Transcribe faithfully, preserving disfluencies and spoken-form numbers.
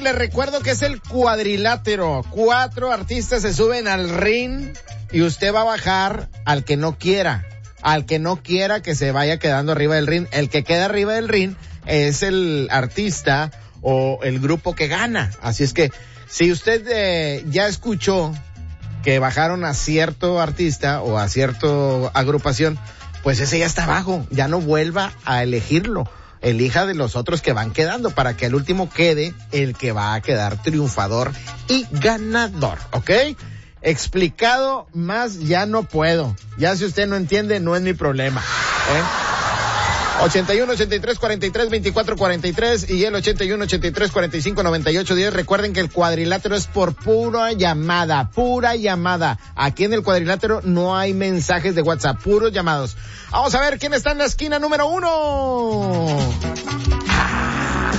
les recuerdo que es el cuadrilátero. Cuatro artistas se suben al ring y usted va a bajar al que no quiera. Al que no quiera que se vaya quedando arriba del ring. El que queda arriba del ring es el artista o el grupo que gana. Así es que si usted eh, ya escuchó que bajaron a cierto artista o a cierta agrupación, pues ese ya está abajo. Ya no vuelva a elegirlo. Elija de los otros que van quedando para que al último quede el que va a quedar triunfador y ganador, ¿ok? Explicado más ya no puedo. Ya si usted no entiende, no es mi problema, ¿eh? ochenta y uno, ochenta y tres, cuarenta y tres, veinticuatro, cuarenta y tres y el ochenta y uno, ochenta y tres, cuarenta y cinco, noventa y ocho, diez. Recuerden que el cuadrilátero es por pura llamada, pura llamada. Aquí en el cuadrilátero no hay mensajes de WhatsApp, puros llamados. Vamos a ver quién está en la esquina número uno.